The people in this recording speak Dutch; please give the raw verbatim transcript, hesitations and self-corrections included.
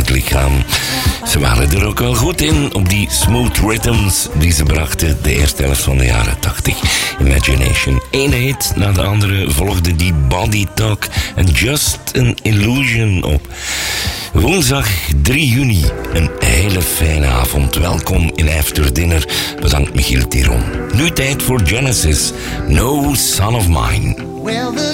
het lichaam. Ze waren er ook wel goed in op die smooth rhythms die ze brachten de eerste helft van de jaren tachtig. Imagination. Eén hit na de andere volgde die Body Talk en Just an Illusion op. Woensdag drie juni, een hele fijne avond. Welkom in After Dinner. Bedankt Michiel Tiron. Nu tijd voor Genesis, No Son of Mine. Well, the